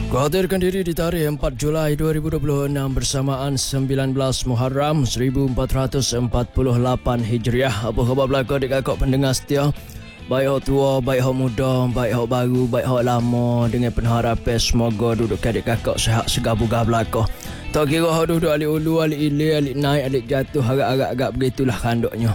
Kuhadirkan diri di tarikh 4 Julai 2026 bersamaan 19 Muharram 1448 Hijriah. Apa khabar belaka adik-akak pendengar setia? Baik hak tua, baik hak muda, baik hak baru, baik hak lama. Dengan pengharapan semoga duduk adik-akak sehat segabugah belaka. Tak kira hak duduk alik ulu, alik ilir, alik naik, alik jatuh, agak-agak begitulah kanduknya.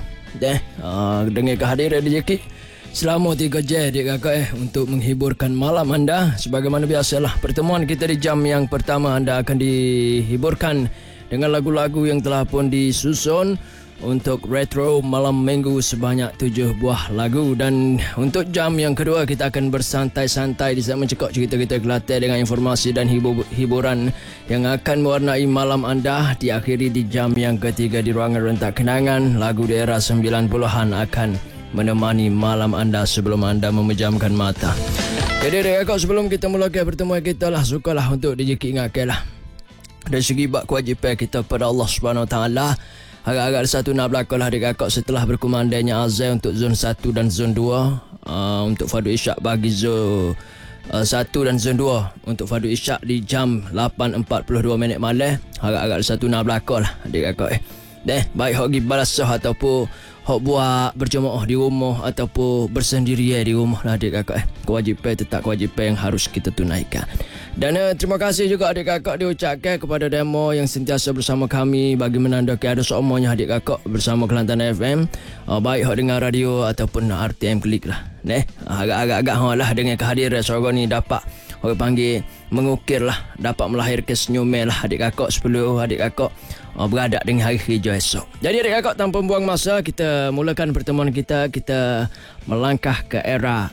Dengan kehadiran rezeki selama 3 jam adik-kakak untuk menghiburkan malam anda. Sebagaimana biasalah, pertemuan kita di jam yang pertama anda akan dihiburkan dengan lagu-lagu yang telah pun disusun untuk retro malam minggu sebanyak 7 buah lagu. Dan untuk jam yang kedua kita akan bersantai-santai di sana mencekok cerita kita Kelantan dengan informasi dan hiburan yang akan mewarnai malam anda. Diakhiri di jam yang ketiga di ruangan rentak kenangan, lagu daerah 90-an akan menemani malam anda sebelum anda memejamkan mata. Jadi rekan, sebelum kita mulakan pertemuan kita lah, sukalah untuk dijeki ingatkan lah dari segi bab kewajipan kita pada Allah Subhanahu Wa Taala. Agak-agak satu nak berlaku lah adik-akak setelah berkumandainya azan untuk zon 1 dan zon 2 untuk Fardu Isyak bagi zon 1 dan zon 2 untuk Fardu Isyak di jam 8.42 malam. Agak-agak satu nak berlaku lah adik-akak. Baik hok pergi balasah ataupun hok buat berjemaah di rumah ataupun bersendirian di rumah lah adik-kakak. Kewajipan tetap kewajipan yang harus kita tunaikan. Dan terima kasih juga adik-kakak diucapkan kepada demo yang sentiasa bersama kami bagi menandakan ada semuanya adik-kakak bersama Kelantan FM. Baik hok dengar radio ataupun RTM Klik lah. Agak-agak lah dengan kehadiran seorang ni dapat orang panggil mengukir lah, dapat melahirkan senyuman lah adik-kakak sebelum adik-kakak beradak dengan hari hijau esok. Jadi adik-kakak, tanpa buang masa, kita mulakan pertemuan kita. Kita melangkah ke era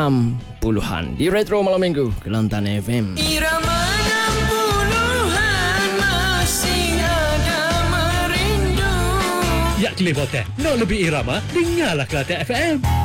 60-an di Retro Malam Minggu Kelantan FM. Irama 60-an masih ada merindu. Ya Kelibotan, nak lebih irama, dengarlah Kelantan FM.